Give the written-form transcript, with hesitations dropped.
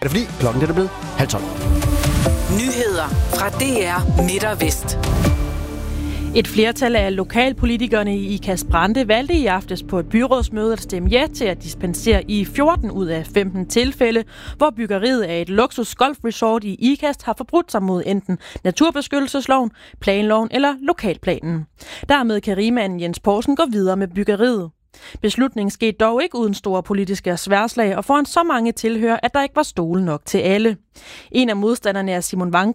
det fordi klokken er blevet 11:30. Nyheder fra DR Midt og Vest. Et flertal af lokalpolitikerne i Ikast-Brande valgte i aftes på et byrådsmøde at stemme ja til at dispensere i 14 ud af 15 tilfælde, hvor byggeriet af et luksus golfresort i Ikast har forbrudt sig mod enten naturbeskyttelsesloven, planloven eller lokalplanen. Dermed kan rigmanden Jens Poulsen gå videre med byggeriet. Beslutningen skete dog ikke uden store politiske sværslag og foran så mange tilhører, at der ikke var stole nok til alle. En af modstanderne er Simon Vang